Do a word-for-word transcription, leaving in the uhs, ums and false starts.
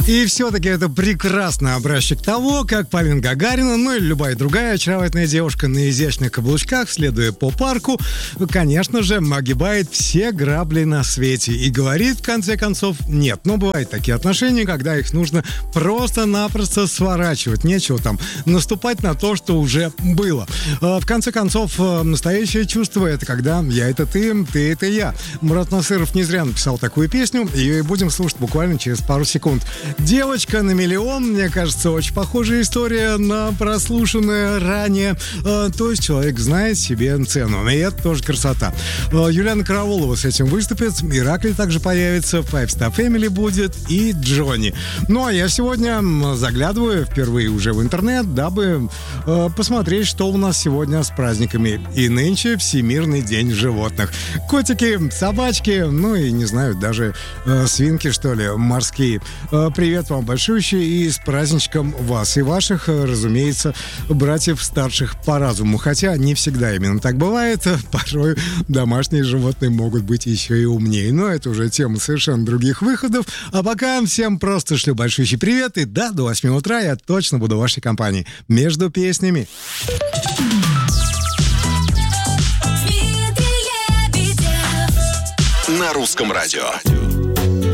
И все-таки это прекрасный образчик того, как Полина Гагарина, ну или любая другая очаровательная девушка на изящных каблучках, следуя по парку, конечно же, огибает все грабли на свете и говорит, в конце концов, нет. Но бывают такие отношения, когда их нужно просто-напросто сворачивать. Нечего там наступать на то, что уже было. В конце концов, настоящее чувство — это когда я — это ты, ты — это я. Мурат Насыров не зря написал такую песню, и будем слушать буквально через пару секунд. «Девочка на миллион», мне кажется, очень похожая история на прослушанное ранее. То есть человек знает себе цену, и это тоже красота. Юлиана Караулова с этим выступит, Иракли также появится, Five Star Family будет и Джонни. Ну, а я сегодня заглядываю впервые уже в интернет, дабы э, посмотреть, что у нас сегодня с праздниками. И нынче Всемирный день животных. Котики, собачки, ну и, не знаю, даже э, свинки, что ли, морские. Э, привет вам большущий и с праздничком вас и ваших, э, разумеется, братьев старших по разуму. Хотя не всегда именно так бывает. Порой домашние животные могут быть еще и умнее. Но это уже тема совершенно других выходов. А пока всем просто шлю большущий привет. И да, до восьми утра я точно буду в вашей компании. Между песнями. На русском радио.